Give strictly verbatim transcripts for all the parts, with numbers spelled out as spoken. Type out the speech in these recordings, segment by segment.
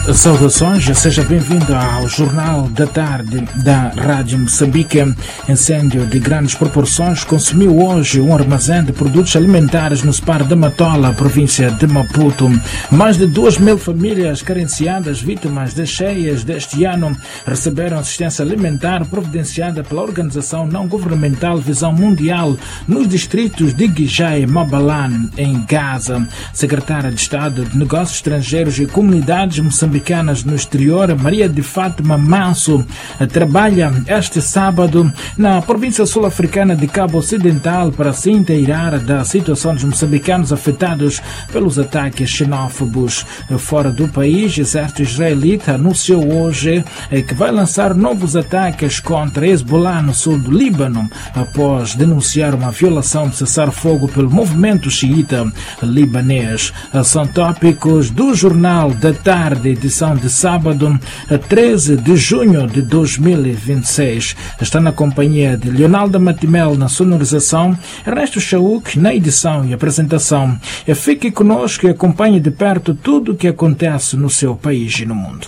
Saudações, seja bem-vindo ao Jornal da Tarde da Rádio Moçambique. Incêndio de grandes proporções consumiu hoje um armazém de produtos alimentares no SPAR da Matola, província de Maputo. Mais de duas mil famílias carenciadas, vítimas das cheias deste ano, receberam assistência alimentar providenciada pela organização não-governamental Visão Mundial nos distritos de Guijá e Mabalan, em Gaza. Secretária de Estado de Negócios Estrangeiros e Comunidades Moçambicanas no exterior, Maria de Fátima Manso, trabalha este sábado na província sul-africana de Cabo Ocidental para se inteirar da situação dos moçambicanos afetados pelos ataques xenófobos. Fora do país, o exército israelita anunciou hoje que vai lançar novos ataques contra Hezbollah no sul do Líbano, após denunciar uma violação de cessar-fogo pelo movimento xiita libanês. São tópicos do Jornal da Tarde, edição de sábado, treze de junho de dois mil e vinte e seis. Está na companhia de Leonardo Matimel na sonorização, Ernesto Chauk na edição e apresentação. Fique conosco e acompanhe de perto tudo o que acontece no seu país e no mundo.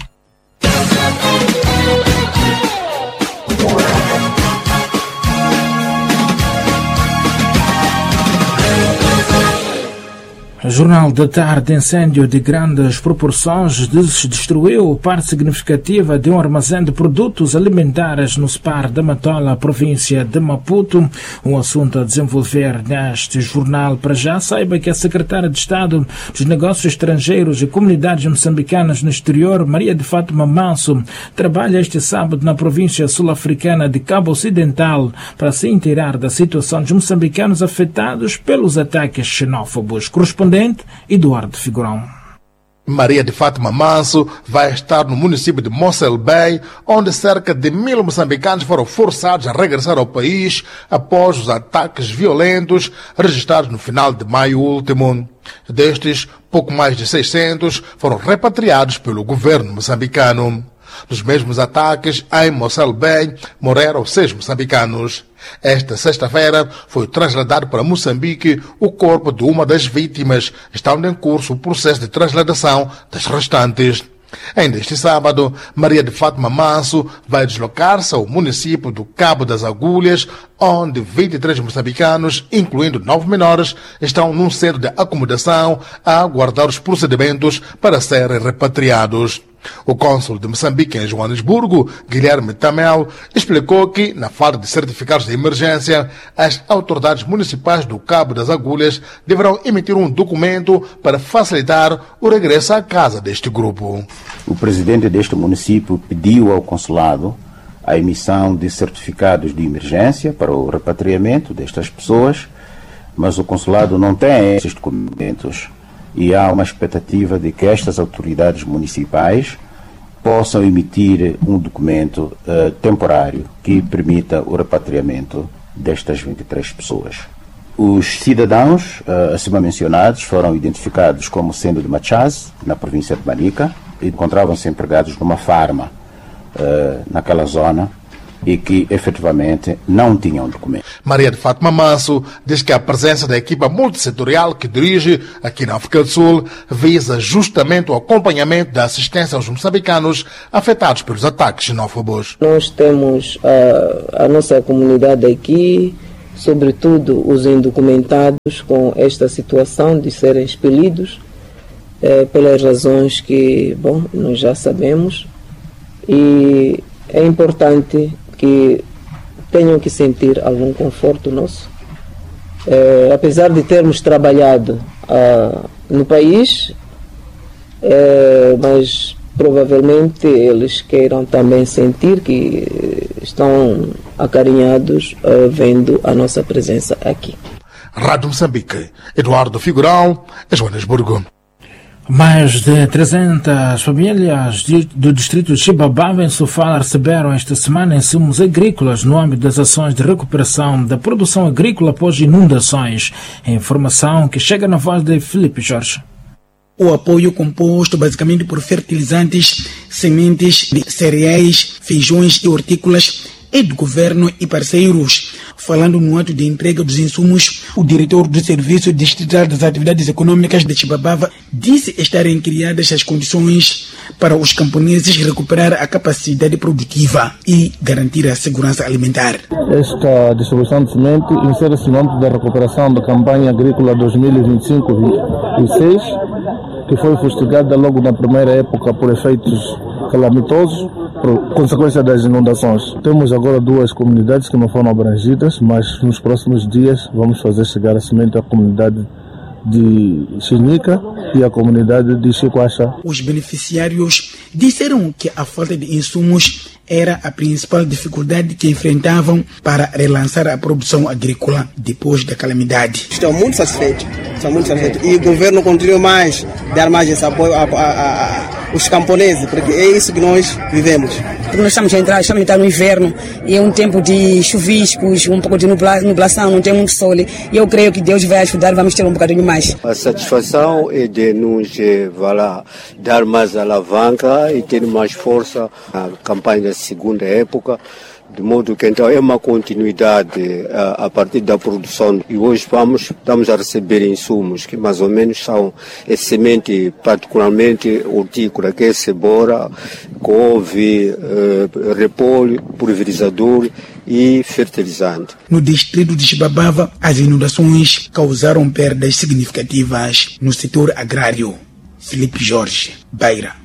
Jornal da Tarde. Incêndio de grandes proporções destruiu parte significativa de um armazém de produtos alimentares no SPAR da Matola, província de Maputo. Um assunto a desenvolver neste jornal. Para já, saiba que a secretária de Estado dos Negócios Estrangeiros e Comunidades Moçambicanas no exterior, Maria de Fátima Manso, trabalha este sábado na província sul-africana de Cabo Ocidental para se inteirar da situação dos moçambicanos afetados pelos ataques xenófobos. Correspondente Eduardo Figurão. Maria de Fátima Manso vai estar no município de Mossel Bay, onde cerca de mil moçambicanos foram forçados a regressar ao país após os ataques violentos registrados no final de maio último. Destes, pouco mais de seiscentos foram repatriados pelo governo moçambicano. Nos mesmos ataques, em Mossel Bay, morreram seis moçambicanos. Esta sexta-feira foi trasladado para Moçambique o corpo de uma das vítimas, estando em curso o processo de transladação das restantes. Ainda este sábado, Maria de Fátima Manso vai deslocar-se ao município do Cabo das Agulhas, onde vinte e três moçambicanos, incluindo nove menores, estão num centro de acomodação a aguardar os procedimentos para serem repatriados. O cônsul de Moçambique em Joanesburgo, Guilherme Tamel, explicou que, na falta de certificados de emergência, as autoridades municipais do Cabo das Agulhas deverão emitir um documento para facilitar o regresso à casa deste grupo. O presidente deste município pediu ao consulado a emissão de certificados de emergência para o repatriamento destas pessoas, mas o consulado não tem esses documentos. E há uma expectativa de que estas autoridades municipais possam emitir um documento uh, temporário que permita o repatriamento destas vinte e três pessoas. Os cidadãos uh, acima mencionados foram identificados como sendo de Machaz, na província de Manica, e encontravam-se empregados numa farma uh, naquela zona, e que efetivamente não tinham documento. Maria de Fátima Manso diz que a presença da equipa multissetorial que dirige aqui na África do Sul visa justamente o acompanhamento da assistência aos moçambicanos afetados pelos ataques xenófobos. Nós temos a, a nossa comunidade aqui, sobretudo os indocumentados, com esta situação de serem expelidos eh, pelas razões que, bom, nós já sabemos, e é importante que tenham que sentir algum conforto nosso. É, apesar de termos trabalhado ah, no país, é, mas provavelmente eles queiram também sentir que estão acarinhados ah, vendo a nossa presença aqui. Rádio Moçambique, Eduardo Figurão, Joanesburgo. Mais de trezentas famílias do distrito de Chibababa, em Sofala, receberam esta semana insumos agrícolas no âmbito das ações de recuperação da produção agrícola após inundações. A informação que chega na voz de Filipe Jorge. O apoio composto basicamente por fertilizantes, sementes de cereais, feijões e hortícolas é do governo e parceiros. Falando no ato de entrega dos insumos, o diretor do Serviço Distrital das Atividades Econômicas de Chibabava disse estarem criadas as condições para os camponeses recuperar a capacidade produtiva e garantir a segurança alimentar. Esta distribuição de semente insere-se no âmbito da recuperação da campanha agrícola dois mil e vinte e cinco vinte e seis, que foi fustigada logo na primeira época por efeitos calamitosos, por consequência das inundações. Temos agora duas comunidades que não foram abrangidas, mas nos próximos dias vamos fazer chegar a semente à comunidade de Chinica e a comunidade de Chicoacha. Os beneficiários disseram que a falta de insumos era a principal dificuldade que enfrentavam para relançar a produção agrícola depois da calamidade. Estou muito satisfeito, estou muito satisfeito. E o governo continua mais a dar mais esse apoio aos camponeses, porque é isso que nós vivemos. Porque nós estamos a entrar, estamos a entrar no inverno e é um tempo de chuviscos, um pouco de nubla, nublação, não tem muito sol. E eu creio que Deus vai ajudar, vamos ter um bocadinho mais. A satisfação é de nos vai lá, dar mais alavanca e ter mais força na campanha da segunda época, de modo que então é uma continuidade a, a partir da produção. E hoje vamos, estamos a receber insumos que mais ou menos são é semente particularmente hortícola, que é cebola, couve, eh, repolho, pulverizador e fertilizante. No distrito de Chibabava, as inundações causaram perdas significativas no setor agrário. Felipe Jorge, Beira.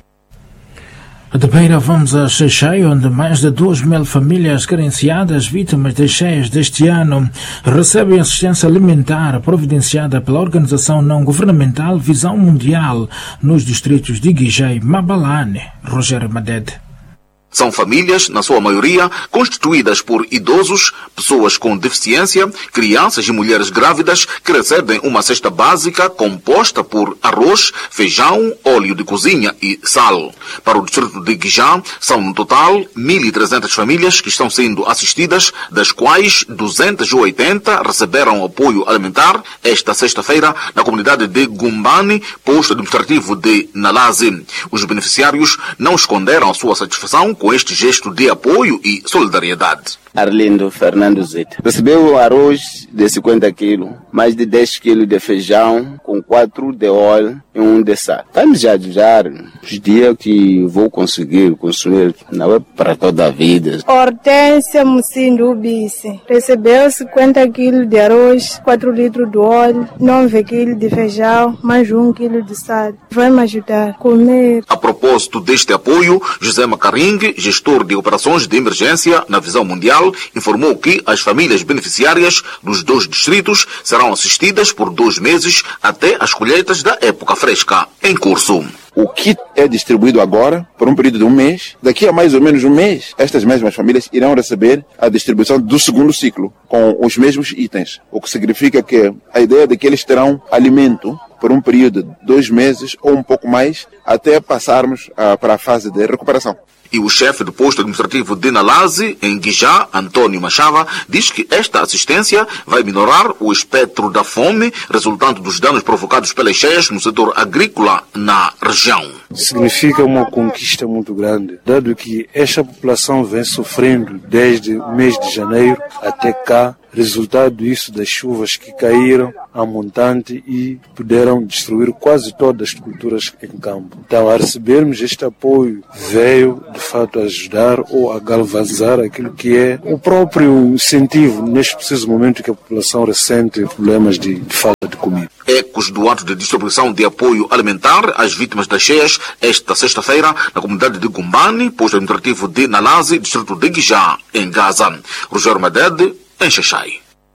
De Beira vamos a Xai-Xai, onde mais de duas mil famílias carenciadas, vítimas das cheias deste ano, recebem assistência alimentar providenciada pela organização não-governamental Visão Mundial nos distritos de Guijé e Mabalane. Rogério Madede. São famílias, na sua maioria, constituídas por idosos, pessoas com deficiência, crianças e mulheres grávidas que recebem uma cesta básica composta por arroz, feijão, óleo de cozinha e sal. Para o distrito de Guijá, são no total mil e trezentas famílias que estão sendo assistidas, das quais duzentas e oitenta receberam apoio alimentar esta sexta-feira na comunidade de Gumbani, posto administrativo de Nalazi. Os beneficiários não esconderam a sua satisfação com este gesto de apoio e solidariedade. Arlindo Fernando Zita recebeu arroz de cinquenta quilos, mais de dez quilos de feijão, com quatro de óleo e um de sal. Estamos a ajudar os dias que vou conseguir construir, não é para toda a vida. Hortência Mucindo Bice recebeu cinquenta quilos de arroz, quatro litros de óleo, nove quilos de feijão, mais um quilo de sal. Vai me ajudar a comer. A propósito deste apoio, José Macaringue, gestor de operações de emergência na Visão Mundial, informou que as famílias beneficiárias dos dois distritos serão assistidas por dois meses até as colheitas da época fresca em curso. O kit é distribuído agora por um período de um mês. Daqui a mais ou menos um mês, estas mesmas famílias irão receber a distribuição do segundo ciclo, com os mesmos itens. O que significa que a ideia de que eles terão alimento por um período de dois meses ou um pouco mais, até passarmos uh, para a fase de recuperação. E o chefe do posto administrativo de Nalazi, em Guijá, Antônio Machava, diz que esta assistência vai minorar o espectro da fome, resultante dos danos provocados pelas cheias no setor agrícola na região. Significa uma conquista muito grande, dado que esta população vem sofrendo desde o mês de janeiro até cá, resultado disso das chuvas que caíram a montante e puderam destruir quase todas as culturas em campo. Então, a recebermos este apoio, veio de fato ajudar ou a galvanizar aquilo que é o próprio incentivo neste preciso momento que a população ressente problemas de, de falta de comida. Ecos do ato de distribuição de apoio alimentar às vítimas das cheias esta sexta-feira na comunidade de Gumbani, posto administrativo de Nalazi, distrito de Guijá, em Gaza. Rogério Madede, em Xai-Xai.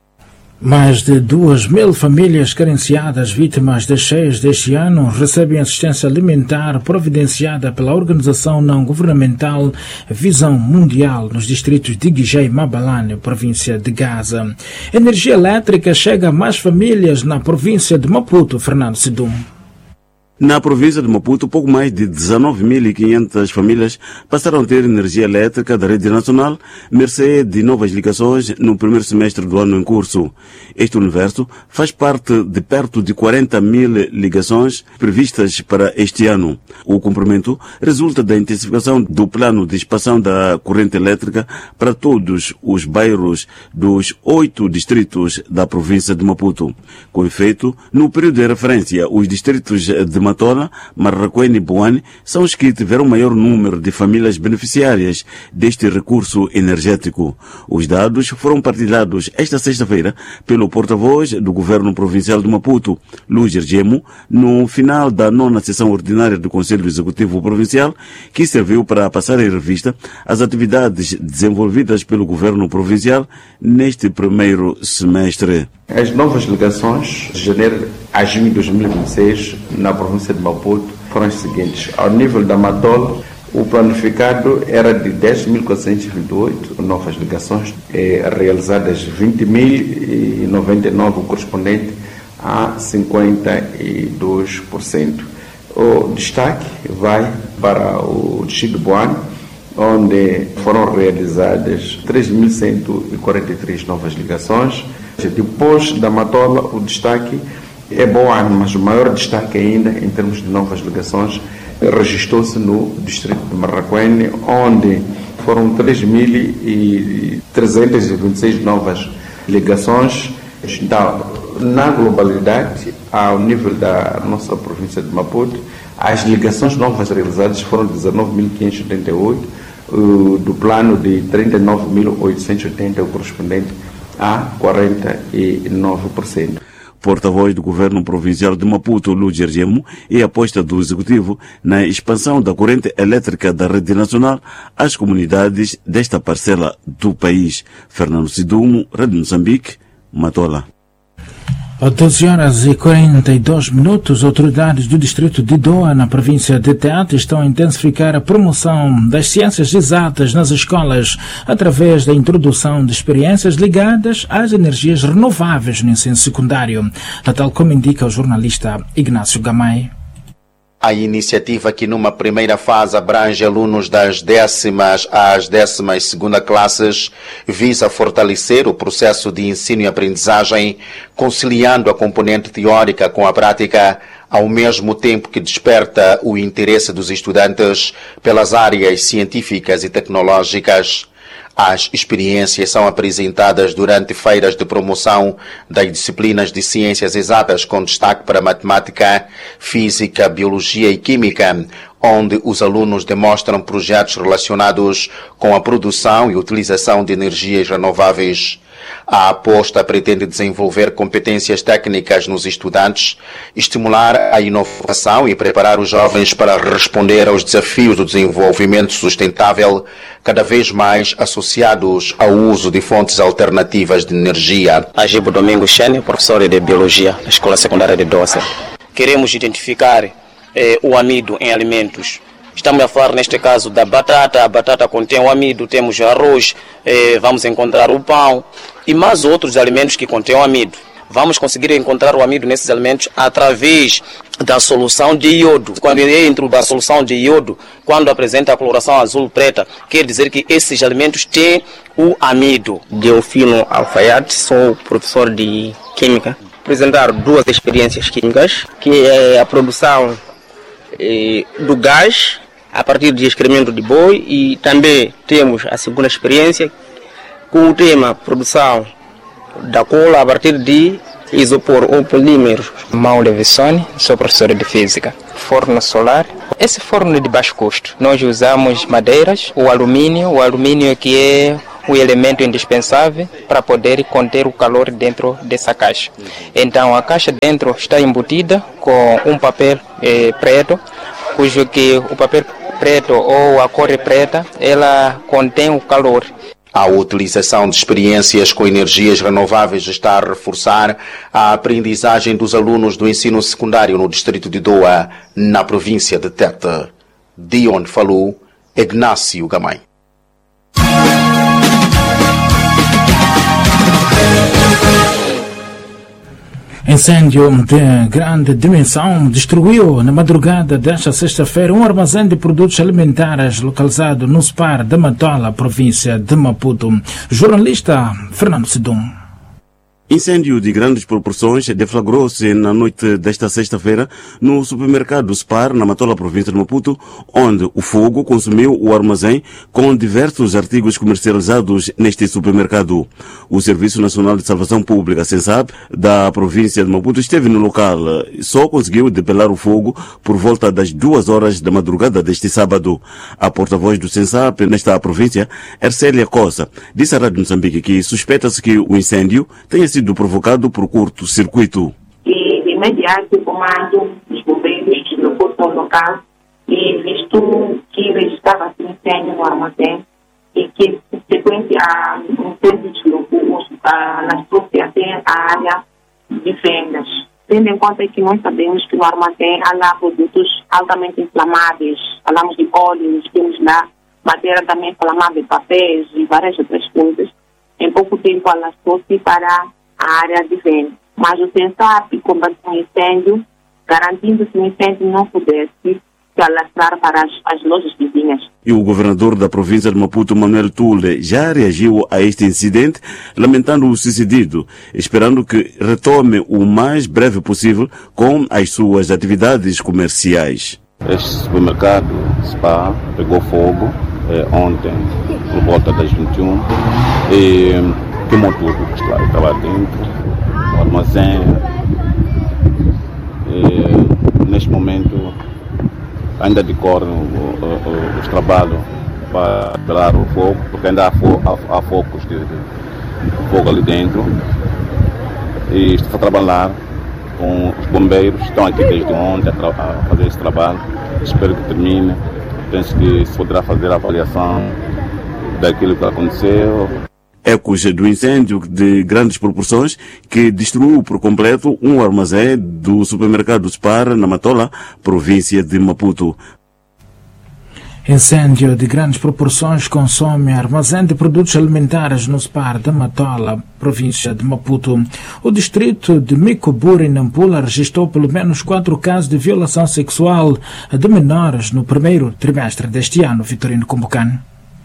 Mais de duas mil famílias carenciadas vítimas das cheias deste ano recebem assistência alimentar providenciada pela organização não-governamental Visão Mundial nos distritos de Guijé e Mabalane, província de Gaza. Energia elétrica chega a mais famílias na província de Maputo. Fernando Sidum. Na província de Maputo, pouco mais de dezenove mil e quinhentas famílias passaram a ter energia elétrica da rede nacional, mercê de novas ligações no primeiro semestre do ano em curso. Este universo faz parte de perto de quarenta mil ligações previstas para este ano. O cumprimento resulta da intensificação do plano de expansão da corrente elétrica para todos os bairros dos oito distritos da província de Maputo. Com efeito, no período de referência, os distritos de Matola, Marraquém e Boane são os que tiveram maior número de famílias beneficiárias deste recurso energético. Os dados foram partilhados esta sexta-feira pelo porta-voz do Governo Provincial de Maputo, Lúger Gemo, no final da nona sessão ordinária do Conselho Executivo Provincial, que serviu para passar em revista as atividades desenvolvidas pelo Governo Provincial neste primeiro semestre. As novas ligações de janeiro a junho de dois mil e vinte e seis na província de Maputo foram as seguintes. Ao nível da Matola, o planificado era de dez mil quatrocentos e vinte e oito novas ligações, eh, realizadas vinte mil e noventa e nove, correspondente a cinquenta e dois por cento. O destaque vai para o distrito de Boane, onde foram realizadas três mil cento e quarenta e três novas ligações. Depois da Matola, o destaque é Boane, mas o maior destaque ainda em termos de novas ligações registrou-se no distrito de Marraquém, onde foram três mil trezentas e vinte e seis novas ligações. Então, na globalidade, ao nível da nossa província de Maputo, as ligações novas realizadas foram dezenove mil quinhentos e oitenta e oito, do plano de trinta e nove mil oitocentos e oitenta, o correspondente a quarenta e nove por cento. Porta-voz do Governo Provincial de Maputo, Lúger Gemo, e a aposta do Executivo na expansão da corrente elétrica da rede nacional às comunidades desta parcela do país. Fernando Sidumo, Rádio Moçambique, Matola. Às doze horas e quarenta e dois minutos, autoridades do distrito de Doa, na província de Tete, estão a intensificar a promoção das ciências exatas nas escolas através da introdução de experiências ligadas às energias renováveis no ensino secundário, tal como indica o jornalista Ignácio Gamay. A iniciativa, que numa primeira fase abrange alunos das décimas às décimas segunda classes, visa fortalecer o processo de ensino e aprendizagem, conciliando a componente teórica com a prática, ao mesmo tempo que desperta o interesse dos estudantes pelas áreas científicas e tecnológicas. As experiências são apresentadas durante feiras de promoção das disciplinas de ciências exatas, com destaque para matemática, física, biologia e química, onde os alunos demonstram projetos relacionados com a produção e utilização de energias renováveis. A aposta pretende desenvolver competências técnicas nos estudantes, estimular a inovação e preparar os jovens para responder aos desafios do desenvolvimento sustentável, cada vez mais associados ao uso de fontes alternativas de energia. Agibo Domingo Xene, professor de Biologia na Escola Secundária de Doce. Queremos identificar eh, o amido em alimentos. Estamos a falar neste caso da batata. A batata contém o amido, temos arroz, eh, vamos encontrar o pão e mais outros alimentos que contêm o amido. Vamos conseguir encontrar o amido nesses alimentos através da solução de iodo. Quando dentro da solução de iodo, quando apresenta a coloração azul preta, quer dizer que esses alimentos têm o amido. Delfino Alfaiate, sou professor de Química. Apresentar duas experiências químicas, que é a produção eh, do gás a partir de excremento de boi, e também temos a segunda experiência com o tema produção da cola a partir de isopor ou polímeros. Maule Vissoni, sou professor de Física. Forno solar. Esse forno é de baixo custo. Nós usamos madeiras, o alumínio, o alumínio é que é o elemento indispensável para poder conter o calor dentro dessa caixa. Então a caixa dentro está embutida com um papel eh, preto, cujo que o papel preto ou a cor preta, ela contém o calor. A utilização de experiências com energias renováveis está a reforçar a aprendizagem dos alunos do ensino secundário no distrito de Doa, na província de Tete. De onde falou Ignácio Gamay. Incêndio de grande dimensão destruiu na madrugada desta sexta-feira um armazém de produtos alimentares localizado no SPAR de Matola, província de Maputo. Jornalista Fernando Sidum. Incêndio de grandes proporções deflagrou-se na noite desta sexta-feira no supermercado SPAR, na Matola, província de Maputo, onde o fogo consumiu o armazém com diversos artigos comercializados neste supermercado. O Serviço Nacional de Salvação Pública, SENSAP, da província de Maputo, esteve no local e só conseguiu debelar o fogo por volta das duas horas da madrugada deste sábado. A porta-voz do SENSAP nesta província, Ercélia Costa, disse à Rádio Moçambique que suspeita-se que o incêndio tenha sido provocado por curto-circuito. E de imediato o comando dos bombeiros deslocou ao local e visto que registrava-se incêndio no armazém e que, subsequente a incêndio, deslocou nas trouxe até a área de vendas. Tendo em conta que nós sabemos que no armazém há produtos altamente inflamáveis, falamos de óleos, temos lá matéria também inflamável, papéis e várias outras coisas. Em pouco tempo ela trouxe para a área de venda. Mas o SENSAP combateu o incêndio, garantindo que o incêndio não pudesse se alastrar para as, as lojas vizinhas. E o governador da província de Maputo, Manuel Tule, já reagiu a este incidente, lamentando o sucedido, esperando que retome o mais breve possível com as suas atividades comerciais. Este supermercado SPAR pegou fogo eh, ontem, por volta das vinte e uma, e queimou tudo que estava dentro, o armazém. E, neste momento ainda decorrem os trabalhos para liberar o fogo, porque ainda há, fo há, há focos de, de fogo ali dentro. E estou a trabalhar com os bombeiros, estão aqui desde ontem a, a fazer esse trabalho. Espero que termine. Penso que se poderá fazer a avaliação daquilo que aconteceu. Ecos do incêndio de grandes proporções que destruiu por completo um armazém do supermercado SPAR na Matola, província de Maputo. Incêndio de grandes proporções consome armazém de produtos alimentares no SPAR de Matola, província de Maputo. O distrito de Micoburi, Nampula, registrou pelo menos quatro casos de violação sexual de menores no primeiro trimestre deste ano. Vitorino Kumbukan.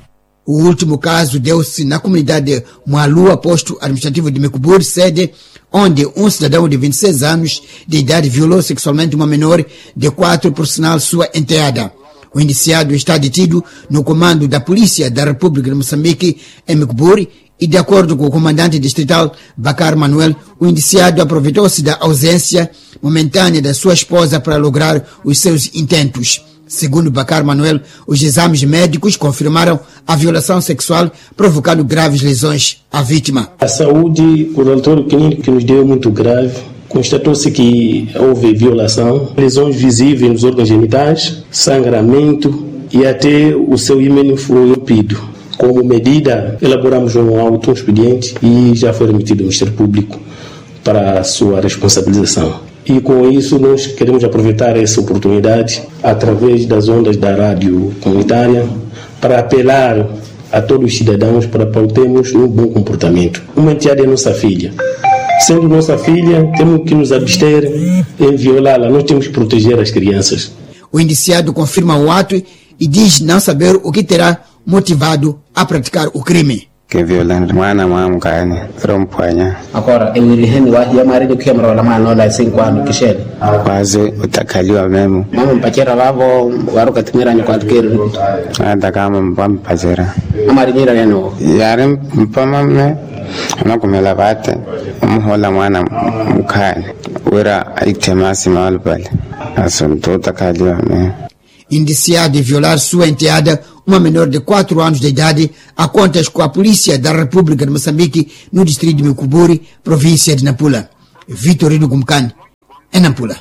O último caso deu-se na comunidade Moalua, posto administrativo de Micoburi, sede, onde um cidadão de vinte e seis anos de idade violou sexualmente uma menor de quatro, por sinal sua enteada. O indiciado está detido no comando da Polícia da República de Moçambique, em Micoburi, e de acordo com o comandante distrital Bacar Manuel, o indiciado aproveitou-se da ausência momentânea da sua esposa para lograr os seus intentos. Segundo Bacar Manuel, os exames médicos confirmaram a violação sexual, provocando graves lesões à vítima. A saúde, o relatório clínico que nos deu muito grave, constatou-se que houve violação, lesões visíveis nos órgãos genitais, sangramento e até o seu ímã foi rompido. Como medida, elaboramos um auto, um expediente e já foi remetido ao Ministério Público para a sua responsabilização. E com isso nós queremos aproveitar essa oportunidade, através das ondas da rádio comunitária, para apelar a todos os cidadãos para pautarmos um bom comportamento. Uma enteada é nossa filha. Sendo nossa filha, temos que nos abster em violá-la. Nós temos que proteger as crianças. O indiciado confirma o ato e diz não saber o que terá motivado a praticar o crime. Que violando mwana mwa mkani romponya agora eu liheni wa ya marido que mara la mano da cinco anos que chele quase utakaliwa memo mama mpachera lavo waruka timira ni kwatkeru anda kama mpam pachera amari nira neno yare mpama me anakumela bate umhola mwana mkani wera aitemasi malbale asonto utakaliwa memo. Indiciado de violar sua enteada, uma menor de quatro anos de idade, a contas com a Polícia da República de Moçambique no distrito de Micoburi, província de Nampula. Vitorino Kumbukan, em Nampula.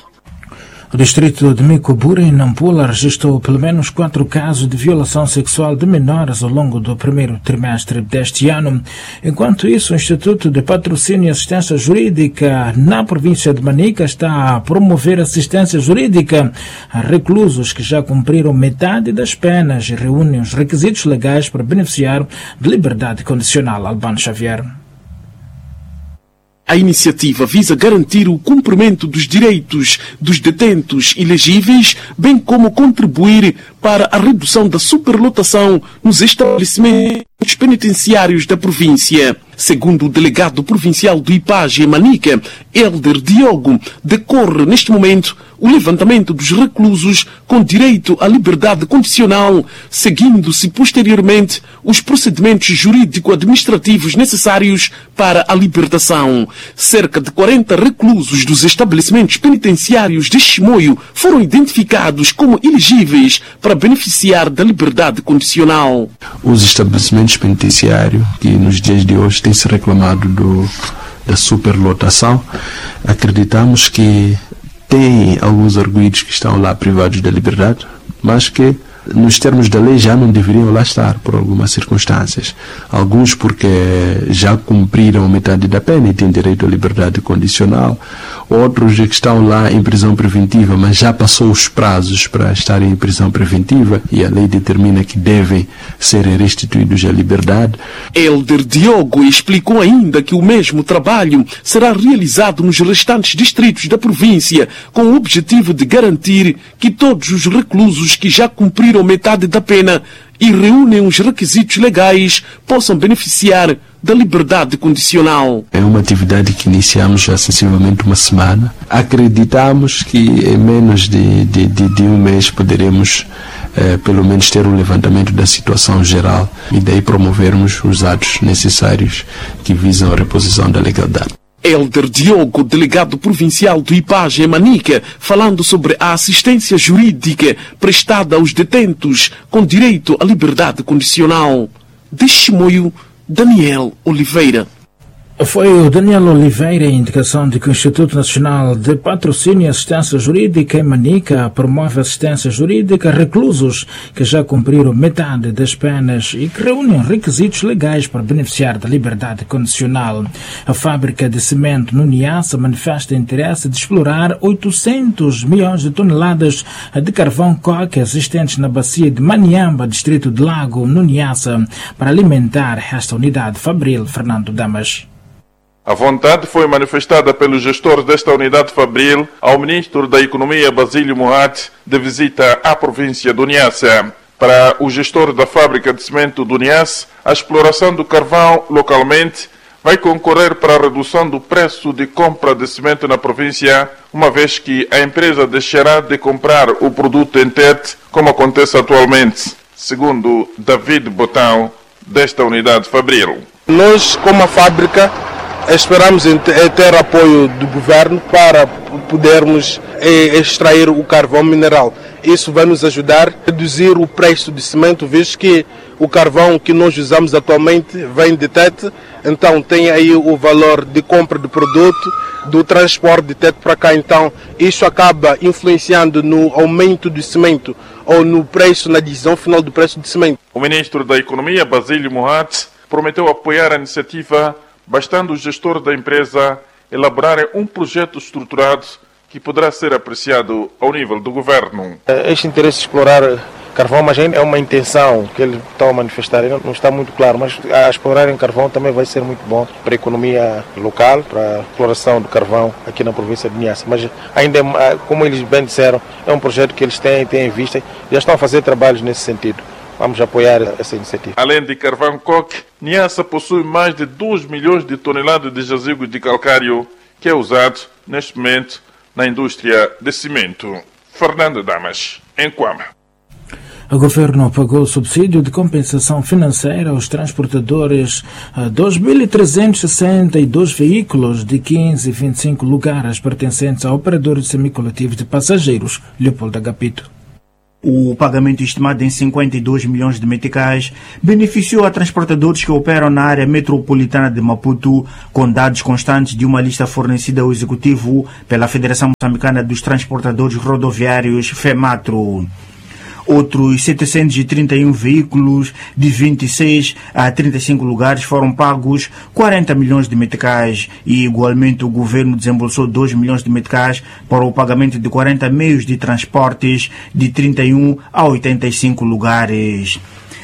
O distrito de Micoburi, em Nampula, registrou pelo menos quatro casos de violação sexual de menores ao longo do primeiro trimestre deste ano. Enquanto isso, o Instituto de Patrocínio e Assistência Jurídica na província de Manica está a promover assistência jurídica a reclusos que já cumpriram metade das penas e reúnem os requisitos legais para beneficiar de liberdade condicional. Albano Xavier. A iniciativa visa garantir o cumprimento dos direitos dos detentos elegíveis, bem como contribuir para a redução da superlotação nos estabelecimentos penitenciários da província. Segundo o delegado provincial do I P A G em Manica, Helder Diogo, decorre neste momento o levantamento dos reclusos com direito à liberdade condicional, seguindo-se posteriormente os procedimentos jurídico-administrativos necessários para a libertação. Cerca de quarenta reclusos dos estabelecimentos penitenciários de Chimoio foram identificados como elegíveis para beneficiar da liberdade condicional. Os estabelecimentos penitenciários que nos dias de hoje têm se reclamado do, da superlotação, acreditamos que tem alguns arguidos que estão lá privados da liberdade, mas que nos termos da lei já não deveriam lá estar por algumas circunstâncias. Alguns porque já cumpriram metade da pena e têm direito à liberdade condicional. Outros que estão lá em prisão preventiva, mas já passou os prazos para estarem em prisão preventiva e a lei determina que devem ser restituídos à liberdade. Helder Diogo explicou ainda que o mesmo trabalho será realizado nos restantes distritos da província, com o objetivo de garantir que todos os reclusos que já cumpriram metade da pena e reúnem os requisitos legais possam beneficiar da liberdade condicional. É uma atividade que iniciamos há sensivelmente uma semana. Acreditamos que em menos de, de, de, de um mês poderemos eh, pelo menos ter um levantamento da situação geral e daí promovermos os atos necessários que visam a reposição da legalidade. Helder Diogo, delegado provincial do I P A G em Manica, falando sobre a assistência jurídica prestada aos detentos com direito à liberdade condicional. De Chimoio, Daniel Oliveira. Foi o Daniel Oliveira em indicação de que o Instituto Nacional de Patrocínio e Assistência Jurídica em Manica promove assistência jurídica a reclusos que já cumpriram metade das penas e que reúnem requisitos legais para beneficiar da liberdade condicional. A fábrica de cimento no Niassa manifesta interesse de explorar oitocentos milhões de toneladas de carvão coque existentes na bacia de Maniamba, distrito de Lago, no Niassa, para alimentar esta unidade fabril. Fernando Damas. A vontade foi manifestada pelos gestores desta unidade fabril ao ministro da Economia, Basílio Mohat, de visita à província do Niassa. Para o gestor da fábrica de cimento do Niassa, a exploração do carvão localmente vai concorrer para a redução do preço de compra de cimento na província, uma vez que a empresa deixará de comprar o produto em tete, como acontece atualmente, segundo David Botão, desta unidade fabril. Nós, como a fábrica, esperamos ter apoio do governo para podermos extrair o carvão mineral. Isso vai nos ajudar a reduzir o preço de cimento, visto que o carvão que nós usamos atualmente vem de tete, então tem aí o valor de compra do produto, do transporte de tete para cá, então isso acaba influenciando no aumento do cimento ou no preço, na decisão final do preço do cimento. O ministro da Economia, Basílio Mohat, prometeu apoiar a iniciativa, bastando o gestor da empresa elaborarem um projeto estruturado que poderá ser apreciado ao nível do governo. Este interesse de explorar carvão, mas ainda é uma intenção que ele está a manifestar, não está muito claro, mas a explorar em carvão também vai ser muito bom para a economia local, para a exploração do carvão aqui na província de Niassa. Mas ainda, como eles bem disseram, é um projeto que eles têm, têm em vista, já estão a fazer trabalhos nesse sentido. Vamos apoiar essa iniciativa. Além de carvão coque, Niassa possui mais de dois milhões de toneladas de jazigos de calcário, que é usado neste momento na indústria de cimento. Fernando Damas, em Cuama. O governo pagou subsídio de compensação financeira aos transportadores a dois mil trezentos e sessenta e dois veículos de quinze e vinte e cinco lugares pertencentes a operadores semicoletivos de passageiros. Leopoldo Agapito. O pagamento estimado em cinquenta e dois milhões de meticais beneficiou a transportadores que operam na área metropolitana de Maputo, com dados constantes de uma lista fornecida ao Executivo pela Federação Moçambicana dos Transportadores Rodoviários, FEMATRO. Outros setecentos e trinta e um veículos de vinte e seis a trinta e cinco lugares foram pagos quarenta milhões de meticais e, igualmente, o governo desembolsou dois milhões de meticais para o pagamento de quarenta meios de transportes de trinta e um a oitenta e cinco lugares.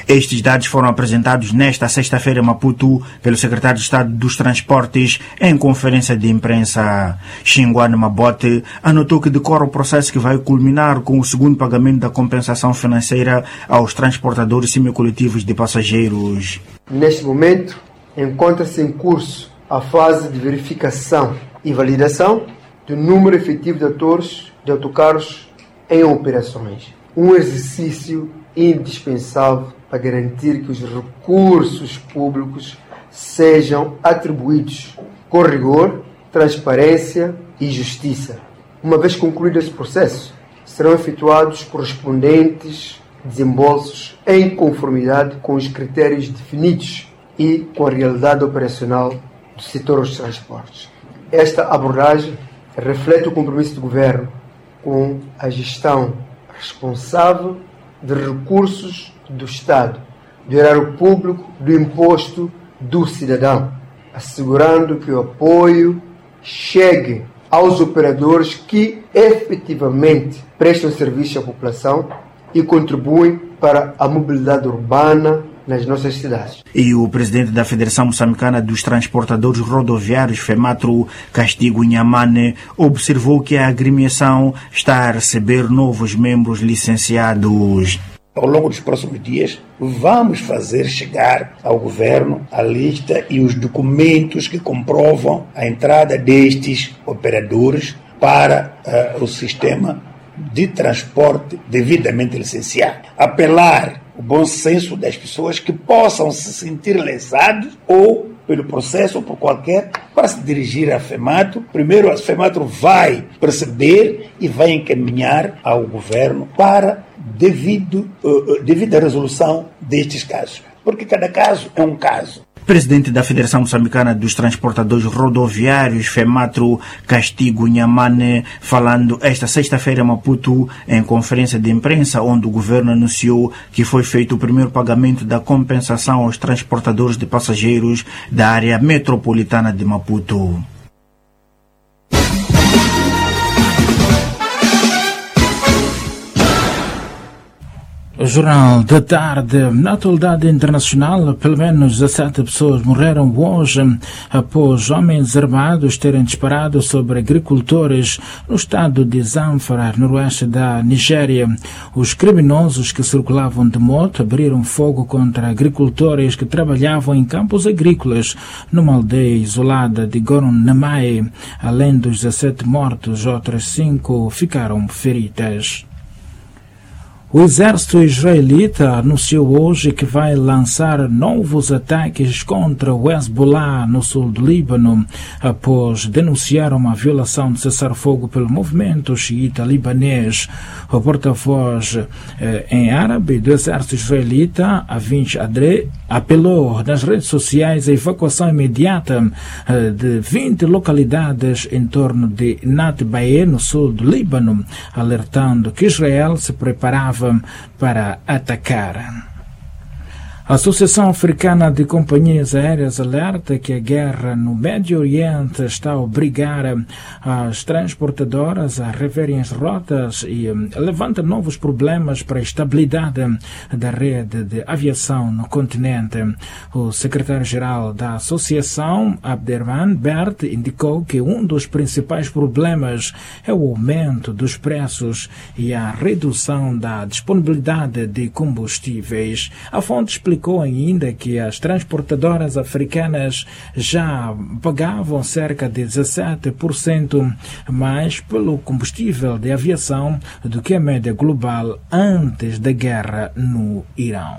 Estes dados foram apresentados nesta sexta-feira em Maputo pelo secretário de Estado dos Transportes em conferência de imprensa. Xinguane Mabote anotou que decorre o processo que vai culminar com o segundo pagamento da compensação financeira aos transportadores semicoletivos de passageiros. Neste momento, encontra-se em curso a fase de verificação e validação do número efetivo de atores de autocarros em operações. Um exercício indispensável para garantir que os recursos públicos sejam atribuídos com rigor, transparência e justiça. Uma vez concluído esse processo, serão efetuados correspondentes desembolsos em conformidade com os critérios definidos e com a realidade operacional do setor dos transportes. Esta abordagem reflete o compromisso do Governo com a gestão responsável de recursos do Estado, do erário público, do imposto do cidadão, assegurando que o apoio chegue aos operadores que efetivamente prestam serviço à população e contribuem para a mobilidade urbana nas nossas cidades. E o presidente da Federação Moçambicana dos Transportadores Rodoviários, FEMATRO, Castigo Inhamane, observou que a agremiação está a receber novos membros licenciados. Ao longo dos próximos dias, vamos fazer chegar ao governo a lista e os documentos que comprovam a entrada destes operadores para uh, o sistema de transporte devidamente licenciado. Apelar o bom senso das pessoas que possam se sentir lesados ou pelo processo ou por qualquer, para se dirigir à FEMATRO. Primeiro, a FEMATRO vai perceber e vai encaminhar ao governo para devido, uh, devida resolução destes casos. Porque cada caso é um caso. Presidente da Federação Moçambicana dos Transportadores Rodoviários, FEMATRO, Castigo Inhamane, falando esta sexta-feira em Maputo, em conferência de imprensa, onde o governo anunciou que foi feito o primeiro pagamento da compensação aos transportadores de passageiros da área metropolitana de Maputo. O Jornal da Tarde. Na atualidade internacional, pelo menos dezessete pessoas morreram hoje após homens armados terem disparado sobre agricultores no estado de Zamfara, noroeste da Nigéria. Os criminosos que circulavam de moto abriram fogo contra agricultores que trabalhavam em campos agrícolas numa aldeia isolada de Goron Namai. Além dos dezessete mortos, outras cinco ficaram feridas. O exército israelita anunciou hoje que vai lançar novos ataques contra o Hezbollah no sul do Líbano, após denunciar uma violação de cessar-fogo pelo movimento xiita libanês. O porta-voz eh, em árabe do exército israelita, Avinch Adre, apelou nas redes sociais a evacuação imediata eh, de vinte localidades em torno de Natbae, no sul do Líbano, alertando que Israel se preparava para atacar. A Associação Africana de Companhias Aéreas alerta que a guerra no Médio Oriente está a obrigar as transportadoras a reverem as rotas e levanta novos problemas para a estabilidade da rede de aviação no continente. O secretário-geral da Associação, Abderrahmane Bert, indicou que um dos principais problemas é o aumento dos preços e a redução da disponibilidade de combustíveis. A fonte explicou ainda que as transportadoras africanas já pagavam cerca de dezessete por cento mais pelo combustível de aviação do que a média global antes da guerra no Irão.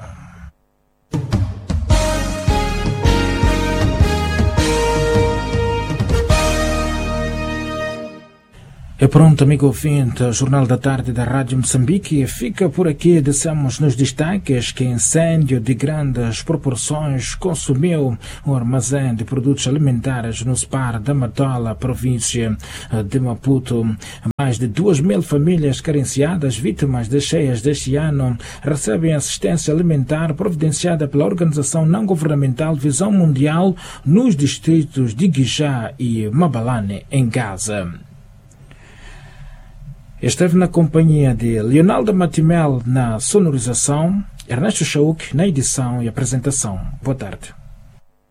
É pronto, amigo ouvinte, o Jornal da Tarde da Rádio Moçambique fica por aqui. Dissemos nos destaques que incêndio de grandes proporções consumiu um armazém de produtos alimentares no SPAR da Matola, província de Maputo. Mais de duas mil famílias carenciadas, vítimas das cheias deste ano, recebem assistência alimentar providenciada pela organização não-governamental Visão Mundial nos distritos de Guijá e Mabalane, em Gaza. Esteve na companhia de Leonardo Matimel na sonorização Ernesto Chauk na edição e apresentação. Boa tarde.